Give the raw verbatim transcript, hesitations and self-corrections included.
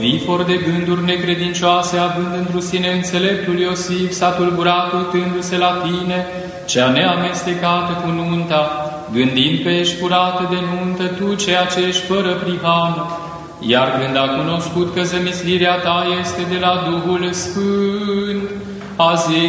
Vifor de gânduri necredincioase, având într-o sine înțeleptul Iosif, s-a tulburat uitându-se la tine, cea neamestecată cu nunta, gândind că ești curată de nuntă, tu ceea ce ești fără prihană. Iar când a cunoscut că zămislirea ta este de la Duhul Sfânt, a zis